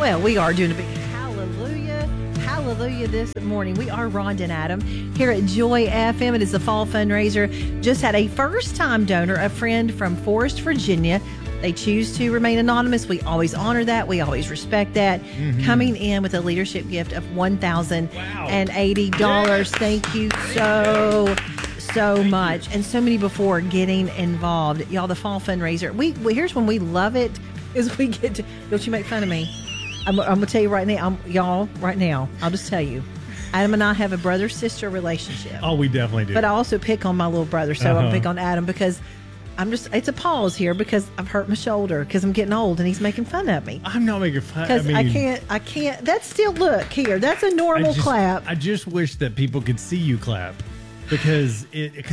Well, we are doing a big hallelujah, hallelujah this morning. We are Rhonda and Adam here at Joy FM. It is the fall fundraiser. Just had a first-time donor, a friend from Forest, Virginia. They choose to remain anonymous. We always honor that. We always respect that. Coming in with a leadership gift of $1,080. Thank you so much. And so many before getting involved. Y'all, the fall fundraiser. We here's when we love it, is we get to, don't you make fun of me. I'm going to tell you right now, right now, I'll just tell you. Adam and I have a brother-sister relationship. Oh, we definitely do. But I also pick on my little brother, so I'm pick on Adam because it's a pause here because I've hurt my shoulder because I'm getting old and he's making fun of me. I'm not making fun. Because I can't. That's still, look here. That's a normal clap. I just wish that people could see you clap because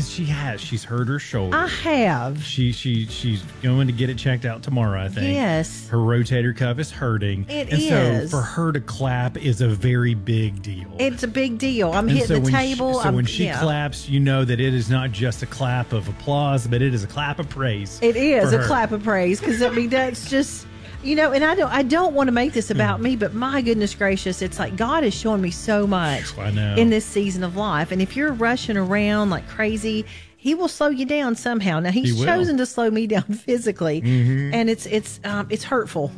she's hurt her shoulder. I have. She's going to get it checked out tomorrow, I think. Yes. Her rotator cuff is hurting. It is. So for her to clap is a very big deal. It's a big deal. I'm hitting the table. So when she claps, you know that it is not just a clap of applause, but it is a clap of praise. It is a clap of praise because that's just. You know, and I don't want to make this about me, but my goodness gracious, it's like God is showing me so much in this season of life. And if you're rushing around like crazy, He will slow you down somehow. Now He's chosen to slow me down physically, and it's hurtful.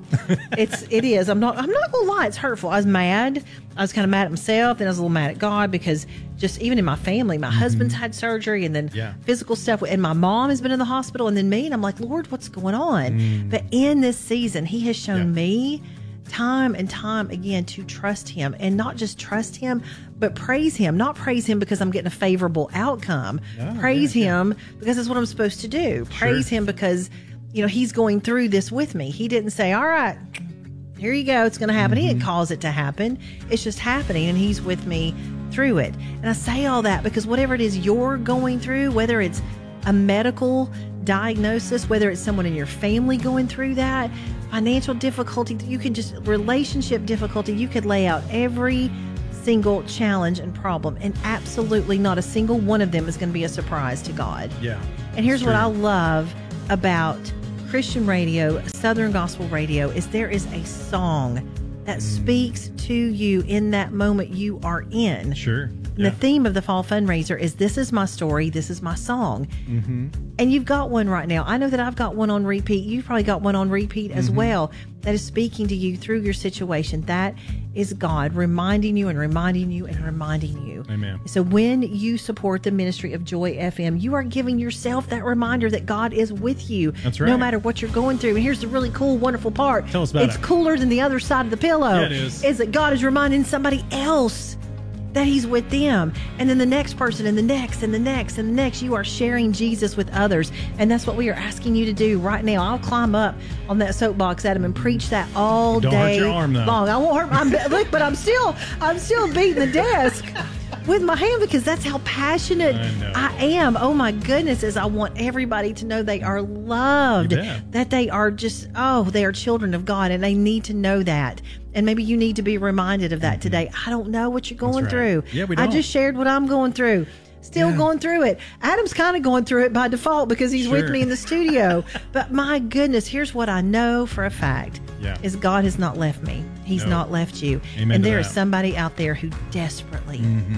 It is. I'm not gonna lie, it's hurtful. I was mad. I was kind of mad at myself, then I was a little mad at God because just even in my family, my husband's had surgery and then physical stuff, and my mom has been in the hospital, and then me, and I'm like, Lord, what's going on? But in this season, He has shown me time and time again to trust Him, and not just trust Him, but praise Him. Not praise Him because I'm getting a favorable outcome. Praise Him because it's what I'm supposed to do. Praise Him because, He's going through this with me. He didn't say, all right, here you go, it's going to happen. He didn't cause it to happen. It's just happening, and He's with me through it. And I say all that because whatever it is you're going through, whether it's a medical diagnosis, whether it's someone in your family going through that, financial difficulty, relationship difficulty, you could lay out every single challenge and problem, and absolutely not a single one of them is going to be a surprise to God. Yeah. And here's what I love about Christian radio, Southern Gospel Radio, is there is a song that speaks to you in that moment you are in. Sure. And the theme of the fall fundraiser is "This is my story, this is my song." And you've got one right now. I know that I've got one on repeat. You've probably got one on repeat as well that is speaking to you through your situation. That is God reminding you and reminding you and reminding you. Amen. So when you support the ministry of Joy FM, you are giving yourself that reminder that God is with you. That's right. No matter what you're going through. And here's the really cool, wonderful part. Tell us about it. It's cooler than the other side of the pillow. Yeah, it is. Is that God is reminding somebody else that He's with them, and then the next person, and the next, and the next, and the next. You are sharing Jesus with others, and that's what we are asking you to do right now. I'll climb up on that soapbox, Adam, and preach that all Don't day hurt your arm, though. long. I won't hurt. Look, but I'm still beating the desk with my hand because that's how passionate I am. Oh my goodness, as I want everybody to know they are loved, that they are they are children of God, and they need to know that. And maybe you need to be reminded of that today. I don't know what you're going through. Yeah, we don't. I just shared what I'm going through. Still going through it. Adam's kind of going through it by default because he's with me in the studio. But my goodness, here's what I know for a fact is God has not left me. He's not left you. Amen. And there is somebody out there who desperately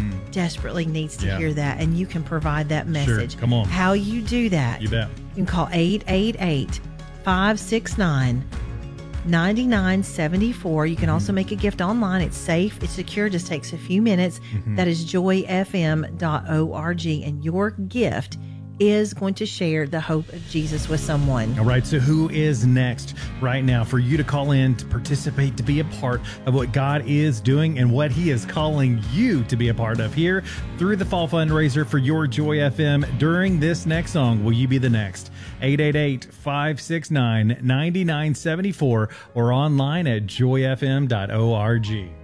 needs to hear that. And you can provide that message. Sure. Come on. How you do that. You bet. You can call 888-569-9974. You can also make a gift online. It's safe. It's secure. Just takes a few minutes. That is joyfm.org. And your gift is going to share the hope of Jesus with someone. All right. So who is next right now for you to call in, to participate, to be a part of what God is doing and what He is calling you to be a part of here through the fall fundraiser for your Joy FM during this next song? Will you be the next? 888-569-9974 or online at joyfm.org.